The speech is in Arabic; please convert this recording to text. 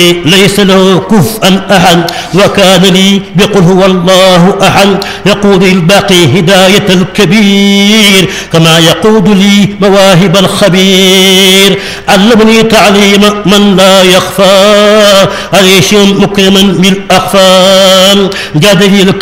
ليس له كفءا أحد وكان لي بقل هو الله أحد يقود الباقي هداية الكبير كما يقود لي مواهب الخبير علمني تعليم من لا يخفى عيش مكرما بالأخفى جاد لي